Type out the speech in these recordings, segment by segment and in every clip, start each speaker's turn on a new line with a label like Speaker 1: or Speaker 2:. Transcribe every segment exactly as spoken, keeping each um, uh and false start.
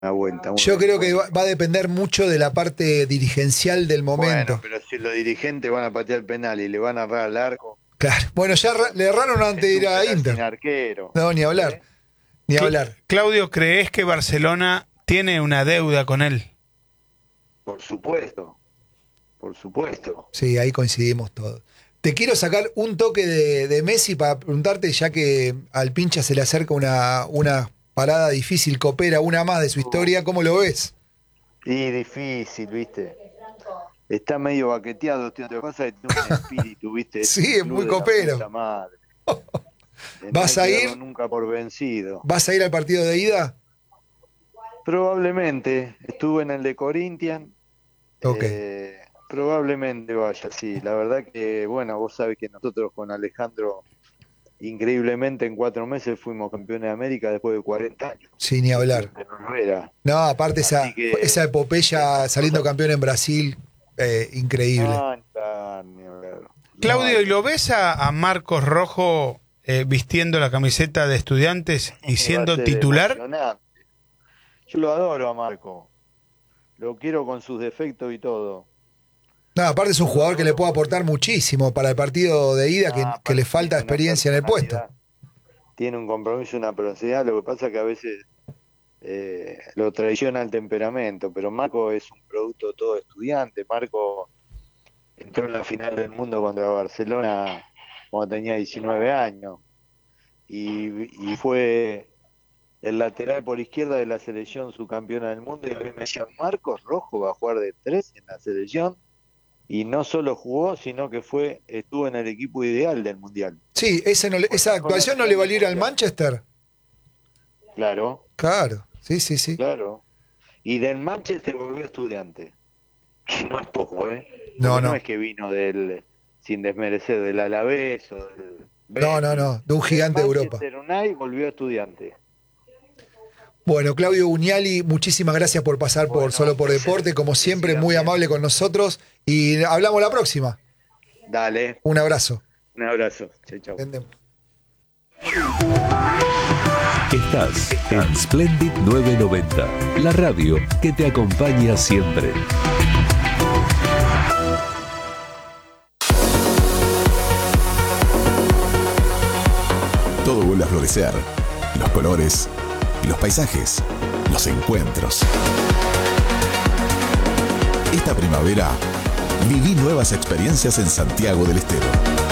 Speaker 1: vuelta.
Speaker 2: Yo creo que va, va a depender mucho de la parte dirigencial del momento.
Speaker 1: Bueno, pero si los dirigentes van a patear el penal y le van a errar al arco.
Speaker 2: Claro. Bueno, ya le erraron antes de ir a Inter.
Speaker 1: Sin arquero.
Speaker 2: No, ni hablar.
Speaker 1: ¿Eh?
Speaker 2: Ni hablar.
Speaker 3: Claudio, ¿crees que Barcelona tiene una deuda con él?
Speaker 1: Por supuesto. Por supuesto.
Speaker 2: Sí, ahí coincidimos todos. Te quiero sacar un toque de, de Messi para preguntarte, ya que al pincha se le acerca una, una parada difícil, coopera una más de su historia, ¿cómo lo ves?
Speaker 1: Sí, difícil, ¿viste? Está medio baqueteado, tío. Te pasa que tiene un espíritu, ¿viste?
Speaker 2: Sí, es muy copero. ¿Vas
Speaker 1: no
Speaker 2: a ir?
Speaker 1: Nunca por vencido.
Speaker 2: ¿Vas a ir al partido de ida?
Speaker 1: Probablemente. Estuve en el de Corinthians.
Speaker 2: Ok.
Speaker 1: Eh, probablemente vaya, sí. La verdad que, bueno, vos sabés que nosotros con Alejandro, increíblemente en cuatro meses fuimos campeones de América después de cuarenta años.
Speaker 2: Sí, ni hablar. No, aparte esa,
Speaker 1: que,
Speaker 2: esa epopeya saliendo campeón en Brasil, eh, increíble.
Speaker 1: Ah, claro, ni hablar.
Speaker 3: Claudio,
Speaker 1: No,
Speaker 3: ¿y lo ves a, a Marcos Rojo eh, vistiendo la camiseta de Estudiantes y siendo titular?
Speaker 1: Emocionante. Yo lo adoro a Marco. Lo quiero con sus defectos y todo.
Speaker 2: No, aparte es un jugador que le puede aportar muchísimo para el partido de ida, que,
Speaker 1: Ah,
Speaker 2: que le falta experiencia en el puesto.
Speaker 1: Tiene un compromiso y una personalidad, lo que pasa es que a veces eh, lo traiciona el temperamento, pero Marco es un producto todo estudiante. Marco entró en la final del mundo contra Barcelona cuando tenía diecinueve años y, y fue el lateral por izquierda de la selección subcampeona del mundo, y a mí me decían, Marcos Rojo va a jugar de tres en la selección. Y no solo jugó, sino que fue estuvo en el equipo ideal del Mundial.
Speaker 2: Sí, ese no le, esa actuación no le valió ir al Manchester.
Speaker 1: Claro.
Speaker 2: Claro, sí, sí, sí.
Speaker 1: Claro. Y del Manchester volvió Estudiante. Que no es poco, ¿eh?
Speaker 2: No,
Speaker 1: Porque
Speaker 2: no.
Speaker 1: No es que vino del, sin desmerecer, del Alavés o del...
Speaker 2: No, no, no, de un gigante de Europa.
Speaker 1: Manchester United volvió Estudiante.
Speaker 2: Bueno, Claudio Buñali, muchísimas gracias por pasar
Speaker 1: Bueno,
Speaker 2: por Solo por Deporte, como siempre, muy amable con nosotros, y hablamos la próxima.
Speaker 1: Dale.
Speaker 2: Un abrazo.
Speaker 1: Un abrazo. Chau, chau.
Speaker 2: Entendemos.
Speaker 4: Estás en Splendid novecientos noventa, la radio que te acompaña siempre.
Speaker 5: Todo vuelve a florecer. Los colores, los paisajes, los encuentros. Esta primavera, viví nuevas experiencias en Santiago del Estero.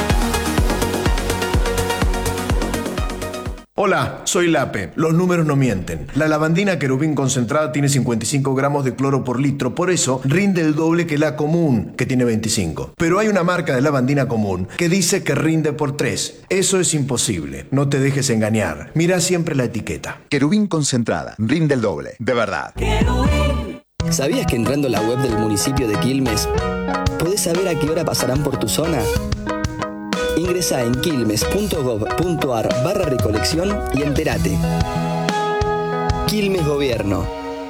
Speaker 6: Hola, soy Lape. Los números no mienten. La lavandina querubín concentrada tiene cincuenta y cinco gramos de cloro por litro, por eso rinde el doble que la común, que tiene veinticinco. Pero hay una marca de lavandina común que dice que rinde por tres. Eso es imposible. No te dejes engañar. Mira siempre la etiqueta.
Speaker 5: Querubín concentrada, rinde el doble, de verdad.
Speaker 7: ¿Sabías que entrando a la web del municipio de Quilmes podés saber a qué hora pasarán por tu zona? Ingresá en quilmes punto gob punto ar barra recolección y entérate. Quilmes Gobierno.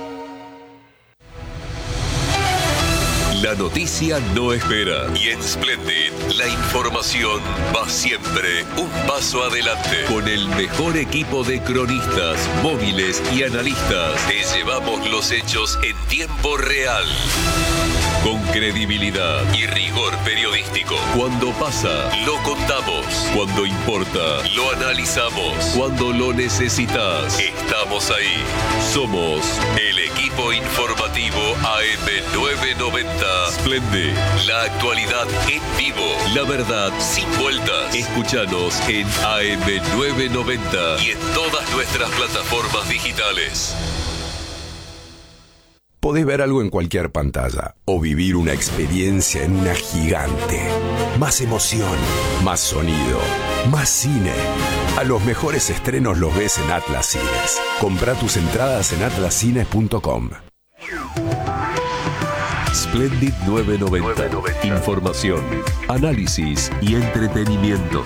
Speaker 4: La noticia no espera y en Splendid la información va siempre un paso adelante. Con el mejor equipo de cronistas, móviles y analistas, te llevamos los hechos en tiempo real. Con credibilidad y rigor periodístico. Cuando pasa, lo contamos. Cuando importa, lo analizamos. Cuando lo necesitas, estamos ahí. Somos el equipo informativo A M novecientos noventa. Splendid, la actualidad en vivo. La verdad sin vueltas. Escúchanos en A M novecientos noventa y en todas nuestras plataformas digitales.
Speaker 8: Podés ver algo en cualquier pantalla o vivir una experiencia en una gigante. Más emoción, más sonido, más cine. A los mejores estrenos los ves en Atlas Cines. Comprá tus entradas en atlas cines punto com.
Speaker 4: Splendid novecientos noventa. Información, análisis y entretenimiento.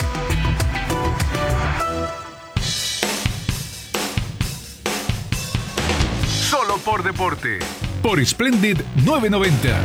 Speaker 9: Solo por deporte. Por Splendid novecientos noventa.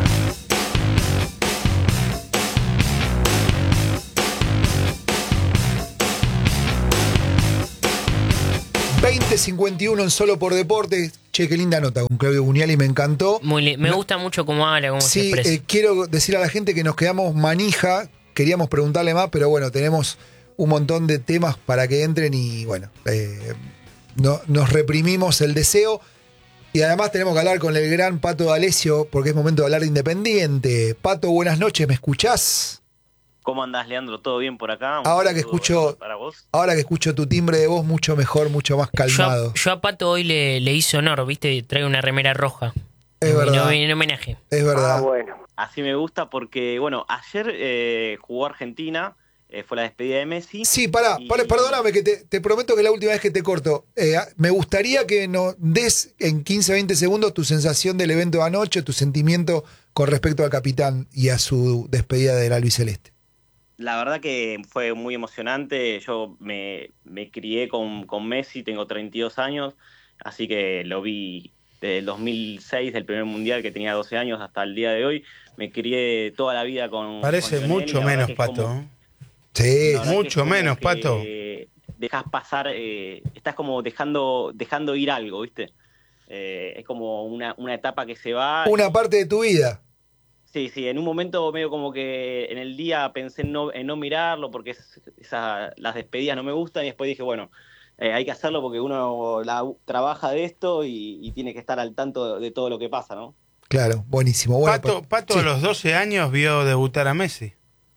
Speaker 2: veinte cincuenta y uno en Solo por Deporte. Che, qué linda nota con Claudio Buniali, me encantó.
Speaker 10: Muy li- me
Speaker 2: No-
Speaker 10: gusta mucho cómo habla, cómo se
Speaker 2: Sí,
Speaker 10: expresa.
Speaker 2: eh, quiero decir a la gente que nos quedamos manija, queríamos preguntarle más, pero bueno, tenemos un montón de temas para que entren y bueno, eh, no, nos reprimimos el deseo. Y además tenemos que hablar con el gran Pato D'Alessio, porque es momento de hablar de Independiente. Pato, buenas noches, ¿me escuchás?
Speaker 11: ¿Cómo andás, Leandro? ¿Todo bien por acá? Un
Speaker 2: Ahora que
Speaker 11: saludo
Speaker 2: escucho,
Speaker 11: para vos.
Speaker 2: ahora que escucho tu timbre de voz, mucho mejor, mucho más
Speaker 10: Yo,
Speaker 2: calmado.
Speaker 10: a- yo a Pato hoy le, le hice honor, ¿viste? Trae una remera roja.
Speaker 2: Es
Speaker 10: No,
Speaker 2: verdad.
Speaker 10: no, en homenaje.
Speaker 2: Es verdad.
Speaker 11: Ah, bueno. Así me gusta porque, bueno, ayer eh, jugó Argentina, eh, fue la despedida de Messi.
Speaker 2: Sí, pará,
Speaker 11: y-
Speaker 2: pará, perdóname, que te, te prometo que es la última vez que te corto. Eh, me gustaría que nos des en quince, veinte segundos tu sensación del evento de anoche, tu sentimiento con respecto al capitán y a su despedida del albiceleste.
Speaker 11: La verdad que fue muy emocionante. Yo me, me crié con, con Messi, tengo treinta y dos años, así que lo vi desde el dos mil seis, del primer mundial, que tenía doce años, hasta el día de hoy. Me crié toda la vida con.
Speaker 3: Parece
Speaker 11: con Lionel, y
Speaker 3: mucho
Speaker 11: la verdad
Speaker 3: menos,
Speaker 11: que es
Speaker 3: Pato.
Speaker 11: como-
Speaker 3: ¿eh?
Speaker 2: Sí,
Speaker 11: la verdad que
Speaker 3: Mucho
Speaker 11: es como
Speaker 3: menos,
Speaker 11: que
Speaker 3: Pato.
Speaker 11: Dejas pasar, eh, estás como dejando, dejando ir algo, ¿viste? Eh, es como una, una etapa que se va.
Speaker 2: una parte de tu vida.
Speaker 11: Sí, sí, en un momento medio como que en el día pensé en no, en no mirarlo porque es- esa- las despedidas no me gustan, y después dije, bueno, eh, hay que hacerlo porque uno la, trabaja de esto y, y tiene que estar al tanto de, de todo lo que pasa, ¿no?
Speaker 2: Claro, buenísimo. Bueno,
Speaker 3: Pato,
Speaker 2: pues,
Speaker 3: Pato
Speaker 2: sí,
Speaker 3: a los doce años vio debutar a Messi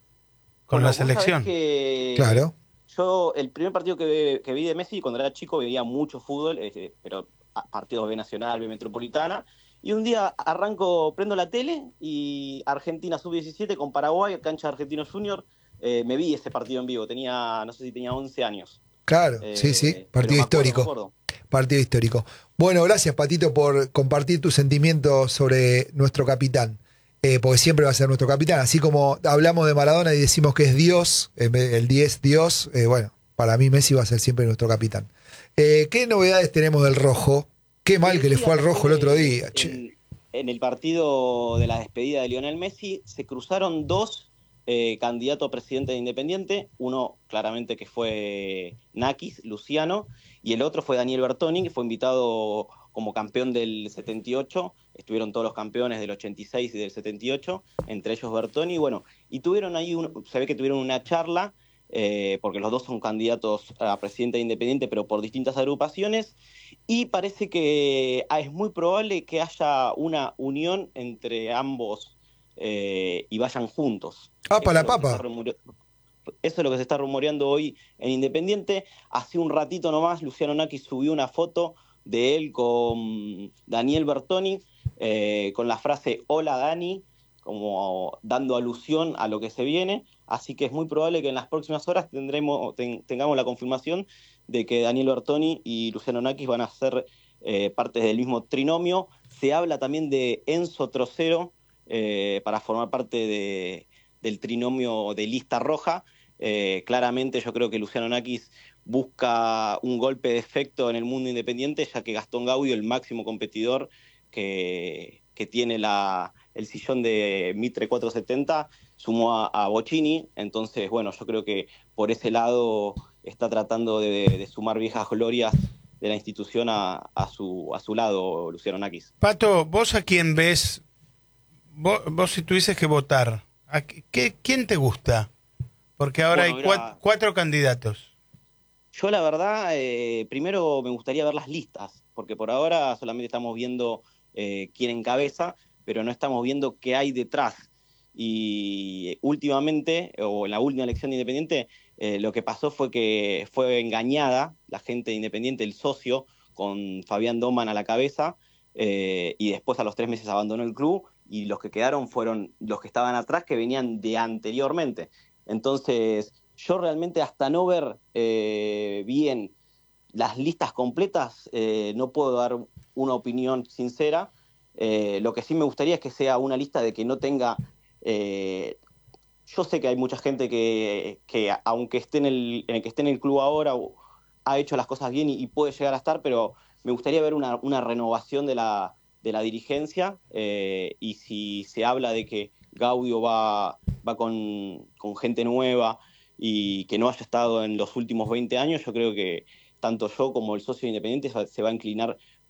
Speaker 3: con
Speaker 11: Bueno,
Speaker 3: la
Speaker 11: vos sabés
Speaker 3: selección.
Speaker 11: que
Speaker 2: claro.
Speaker 11: yo, el primer partido que, que vi de Messi, cuando era chico, veía mucho fútbol, eh, pero a- partidos B Nacional, B Metropolitana, y un día arranco, prendo la tele y Argentina sub diecisiete con Paraguay, cancha de Argentinos Junior, eh, me vi ese partido en vivo, tenía, no sé si tenía once años.
Speaker 2: Claro,
Speaker 11: Eh,
Speaker 2: sí, sí,
Speaker 11: pero
Speaker 2: partido
Speaker 11: me acuerdo,
Speaker 2: histórico.
Speaker 11: me acuerdo.
Speaker 2: Partido histórico. Bueno, gracias, Patito, por compartir tus sentimientos sobre nuestro capitán. Eh, porque siempre va a ser nuestro capitán. Así como hablamos de Maradona y decimos que es Dios, eh, el diez Dios, eh, bueno, para mí Messi va a ser siempre nuestro capitán. Eh, ¿Qué novedades tenemos del rojo? Qué mal que le fue al rojo el otro día. Che.
Speaker 11: En, en el partido de la despedida de Lionel Messi se cruzaron dos eh, candidatos a presidente de Independiente, uno claramente que fue Nakis, Luciano, y el otro fue Daniel Bertoni, que fue invitado como campeón del setenta y ocho, estuvieron todos los campeones del ochenta y seis y del setenta y ocho, entre ellos Bertoni, bueno, y tuvieron ahí, un, se ve que tuvieron una charla, eh, porque los dos son candidatos a presidente de Independiente, pero por distintas agrupaciones, y parece que ah, es muy probable que haya una unión entre ambos eh, y vayan juntos.
Speaker 2: Ah,
Speaker 11: Eso
Speaker 2: para
Speaker 11: es
Speaker 2: la
Speaker 11: lo que se
Speaker 2: papa.
Speaker 11: está rumore- Eso es lo que se está rumoreando hoy en Independiente. Hace un ratito nomás Luciano Naki subió una foto de él con Daniel Bertoni, eh, con la frase "Hola Dani", como dando alusión a lo que se viene. Así que es muy probable que en las próximas horas tendremos, ten- tengamos la confirmación de que Daniel Bertoni y Luciano Nakis van a ser eh, partes del mismo trinomio. Se habla también de Enzo Trocero eh, para formar parte de, del trinomio de lista roja. Eh, claramente yo creo que Luciano Nakis busca un golpe de efecto en el mundo independiente, ya que Gastón Gaudio, el máximo competidor que, que tiene la, el sillón de Mitre cuatrocientos setenta, sumó a, a Bocchini. Entonces, bueno, yo creo que por ese lado está tratando de, de sumar viejas glorias de la institución a, a, su, a su lado, Luciano Nakis.
Speaker 3: Pato, ¿vos a quién ves? Vos, vos si tuvieses que votar, ¿a qué, ¿quién te gusta? Porque ahora
Speaker 11: Bueno,
Speaker 3: hay
Speaker 11: mira,
Speaker 3: cuatro, cuatro candidatos.
Speaker 11: Yo la verdad, eh, primero me gustaría ver las listas, porque por ahora solamente estamos viendo eh, quién encabeza, pero no estamos viendo qué hay detrás. Y últimamente, o en la última elección de Independiente, eh, lo que pasó fue que fue engañada la gente de Independiente, el socio, con Fabián Doman a la cabeza, eh, y después a los tres meses abandonó el club, y los que quedaron fueron los que estaban atrás, que venían de anteriormente. Entonces, yo realmente hasta no ver eh, bien las listas completas, eh, no puedo dar una opinión sincera. Eh, lo que sí me gustaría es que sea una lista de que no tenga... Eh, yo sé que hay mucha gente que, que aunque esté en el, en el que esté en el club ahora, ha hecho las cosas bien y, y puede llegar a estar, pero me gustaría ver una, una renovación de la, de la dirigencia, eh, y si se habla de que Gaudio va, va con, con gente nueva y que no haya estado en los últimos veinte años, yo creo que tanto yo como el socio independiente se va a inclinar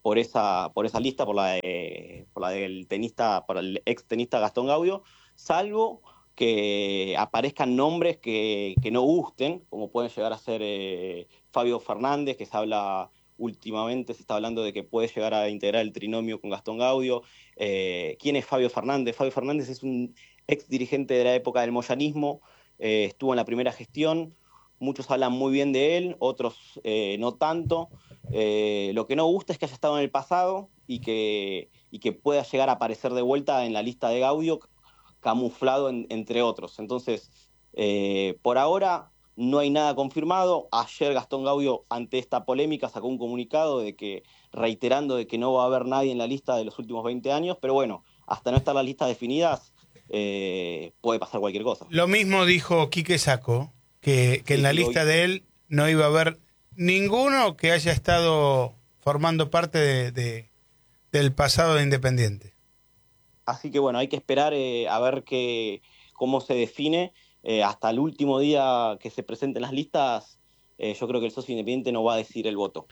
Speaker 11: por esa, por esa lista, por la, de, por la del tenista, por el ex tenista Gastón Gaudio, salvo que aparezcan nombres que, que no gusten, como pueden llegar a ser eh, Fabio Fernández, que se habla últimamente, se está hablando de que puede llegar a integrar el trinomio con Gastón Gaudio. Eh, ¿Quién es Fabio Fernández? Fabio Fernández es un ex dirigente de la época del moyanismo, eh, estuvo en la primera gestión, muchos hablan muy bien de él, otros eh, no tanto. Eh, lo que no gusta es que haya estado en el pasado y que, y que pueda llegar a aparecer de vuelta en la lista de Gaudio, camuflado en, entre otros. Entonces, eh, por ahora no hay nada confirmado. Ayer Gastón Gaudio, ante esta polémica, sacó un comunicado de que, reiterando de que no va a haber nadie en la lista de los últimos veinte años, pero bueno, hasta no estar las listas definidas, eh, puede pasar cualquier cosa.
Speaker 3: Lo mismo dijo Quique Sacco, que, que sí, en la lista hoy... de él no iba a haber ninguno que haya estado formando parte de, de, del pasado de Independiente.
Speaker 11: Así que bueno, hay que esperar eh, a ver qué, cómo se define. Eh, hasta el último día que se presenten las listas, eh, yo creo que el socio Independiente no va a decir el voto.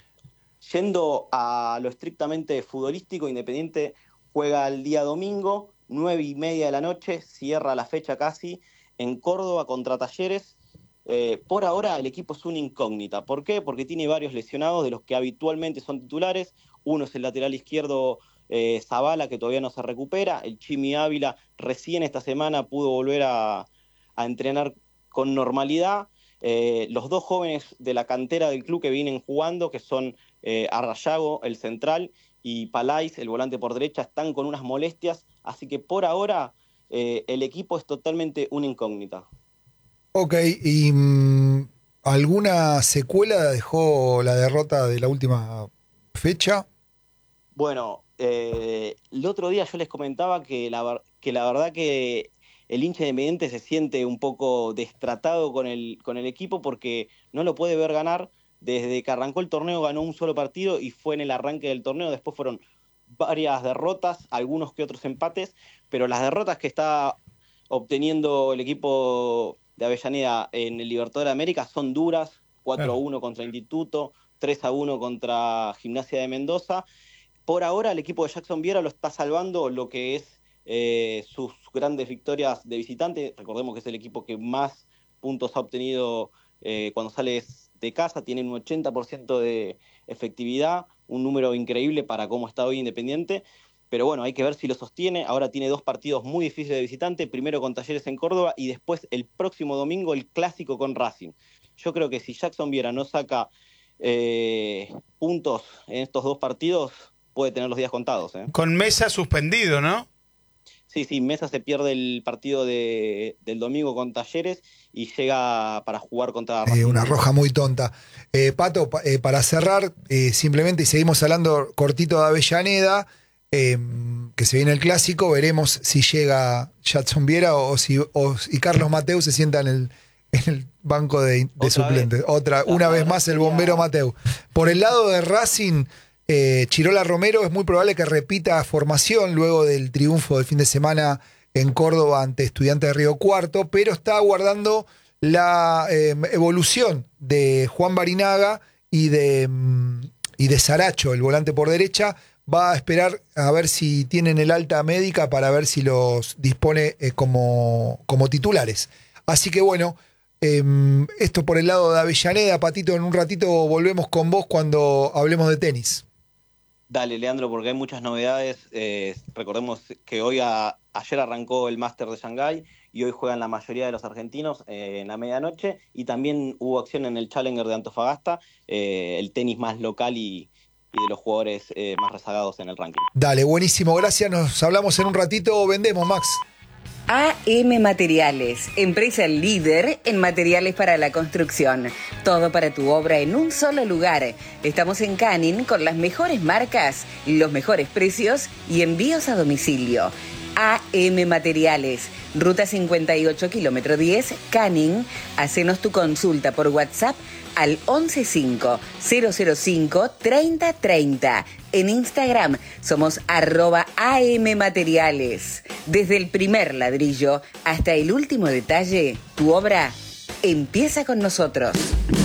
Speaker 11: Yendo a lo estrictamente futbolístico, Independiente juega el día domingo, nueve y media de la noche, cierra la fecha casi, en Córdoba contra Talleres. Eh, por ahora el equipo es una incógnita. ¿Por qué? Porque tiene varios lesionados de los que habitualmente son titulares. Uno es el lateral izquierdo eh, Zavala, que todavía no se recupera. El Chimi Ávila recién esta semana pudo volver a, a entrenar con normalidad. Eh, los dos jóvenes de la cantera del club que vienen jugando, que son eh, Arrayago, el central, y Palais, el volante por derecha, están con unas molestias. Así que por ahora eh, el equipo es totalmente una incógnita.
Speaker 2: Ok, ¿y mmm, alguna secuela dejó la derrota de la última fecha?
Speaker 11: Bueno, eh, el otro día yo les comentaba que la, que la verdad que el hincha Independiente se siente un poco destratado con el, con el equipo porque no lo puede ver ganar. Desde que arrancó el torneo ganó un solo partido y fue en el arranque del torneo. Después fueron varias derrotas, algunos que otros empates, pero las derrotas que está obteniendo el equipo de Avellaneda en el Libertadores de América son duras. Cuatro a uno contra Instituto, tres a uno contra Gimnasia de Mendoza. Por ahora el equipo de Jackson Viera lo está salvando lo que es eh, sus grandes victorias de visitante. Recordemos que es el equipo que más puntos ha obtenido eh, cuando sale de casa. Tiene un ochenta por ciento de efectividad, un número increíble para cómo está hoy Independiente. Pero bueno, hay que ver si lo sostiene. Ahora tiene dos partidos muy difíciles de visitante, primero con Talleres en Córdoba y después el próximo domingo el clásico con Racing. Yo creo que si Jackson Viera no saca eh, puntos en estos dos partidos, puede tener los días contados. ¿eh?
Speaker 3: Con Mesa suspendido, ¿no?
Speaker 11: Sí, sí, Mesa se pierde el partido de, del domingo con Talleres y llega para jugar contra Racing.
Speaker 2: Eh, una roja muy tonta. Eh, Pato, pa, eh, para cerrar, eh, simplemente, y seguimos hablando cortito de Avellaneda, Eh, que se viene el clásico, veremos si llega Jackson Viera o, o si o, y Carlos Mateu se sienta en el, en el banco de, de suplentes. Otra, una vez más el bombero Mateu. Por el lado de Racing, eh, Chirola Romero es muy probable que repita formación luego del triunfo del fin de semana en Córdoba ante Estudiantes de Río Cuarto, pero está aguardando la eh, evolución de Juan Barinaga y de, y de Saracho, el volante por derecha. Va a esperar a ver si tienen el alta médica para ver si los dispone eh, como, como titulares. Así que bueno, eh, esto por el lado de Avellaneda. Patito, en un ratito volvemos con vos cuando hablemos de tenis.
Speaker 11: Dale, Leandro, porque hay muchas novedades. Eh, recordemos que hoy a, ayer arrancó el Máster de Shanghái y hoy juegan la mayoría de los argentinos eh, en la medianoche. Y también hubo acción en el Challenger de Antofagasta, eh, el tenis más local y... y de los jugadores eh, más rezagados en el ranking.
Speaker 2: Dale, buenísimo, gracias, nos hablamos en un ratito, vendemos, Max.
Speaker 12: A M Materiales, empresa líder en materiales para la construcción. Todo para tu obra en un solo lugar. Estamos en Canning con las mejores marcas, los mejores precios y envíos a domicilio. A M Materiales, Ruta cincuenta y ocho, kilómetro diez, Canning. Hacenos tu consulta por WhatsApp al once cinco cero cero cinco treinta treinta. En Instagram somos arroba A M Materiales. Desde el primer ladrillo hasta el último detalle, tu obra empieza con nosotros.